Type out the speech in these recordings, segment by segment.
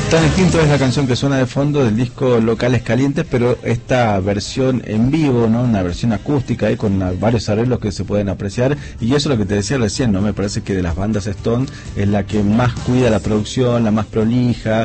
Tan Distinto es la canción que suena de fondo del disco Locales Calientes, pero esta versión en vivo, ¿no? Una versión acústica ahí con varios arreglos que se pueden apreciar, y eso es lo que te decía recién, ¿no? Me parece que de las bandas Stone es la que más cuida la producción, la más prolija,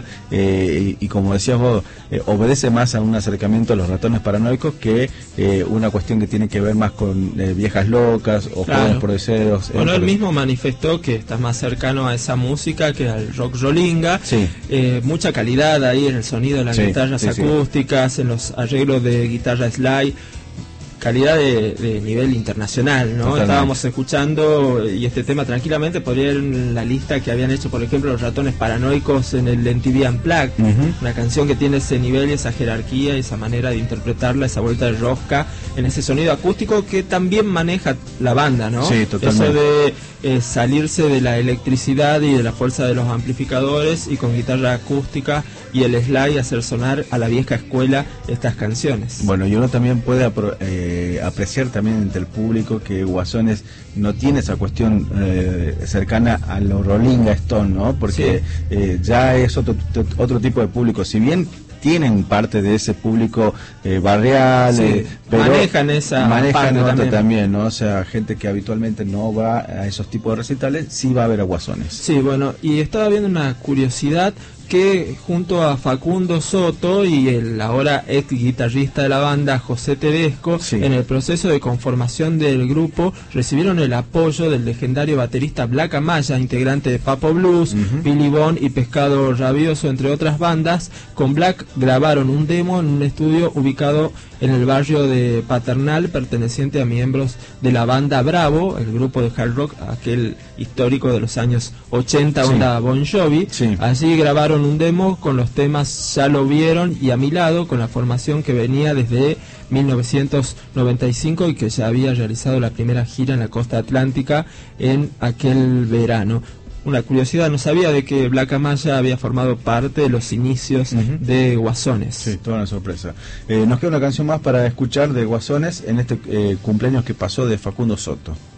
y como decías vos, obedece más a un acercamiento a los Ratones Paranoicos que una cuestión que tiene que ver más con Viejas Locas o claro. Jóvenes Proeceros. Bueno, él mismo manifestó que está más cercano a esa música que al rock rollinga. Sí. Mucha calidad ahí en el sonido de las guitarras acústicas, en los arreglos de guitarra slide, calidad de nivel internacional, ¿no? Totalmente. Estábamos escuchando, y este tema tranquilamente podría ir en la lista que habían hecho, por ejemplo, los Ratones Paranoicos en el MTV Unplugged, una canción que tiene ese nivel, esa jerarquía, esa manera de interpretarla, esa vuelta de rosca, en ese sonido acústico que también maneja la banda, ¿no? Sí, totalmente. Eso de salirse de la electricidad y de la fuerza de los amplificadores, y con guitarra acústica y el slide hacer sonar a la vieja escuela estas canciones. Bueno, y uno también puede apreciar también entre el público que Guasones no tiene esa cuestión cercana a lo Rolling Stone, ¿no? Porque ya es otro tipo de público, si bien tienen parte de ese público barrial, pero manejan esa parte también, ¿no? O sea, gente que habitualmente no va a esos tipos de recitales, sí va a ver a Guasones. Sí, bueno, y estaba viendo una curiosidad que junto a Facundo Soto y el ahora ex guitarrista de la banda José Tedesco, en el proceso de conformación del grupo recibieron el apoyo del legendario baterista Black Amaya, integrante de Papo Blues, Billy Bond y Pescado Rabioso, entre otras bandas. Con Black grabaron un demo en un estudio ubicado en el barrio de Paternal, perteneciente a miembros de la banda Bravo, el grupo de hard rock, aquel histórico de los años 80, onda Bon Jovi. Allí grabaron un demo con los temas Ya lo vieron y A mi lado, con la formación que venía desde 1995 y que ya había realizado la primera gira en la costa atlántica en aquel verano. Una curiosidad, no sabía de que Black Amaya había formado parte de los inicios de Guasones. Sí, toda una sorpresa. Nos queda una canción más para escuchar de Guasones en este cumpleaños que pasó de Facundo Soto.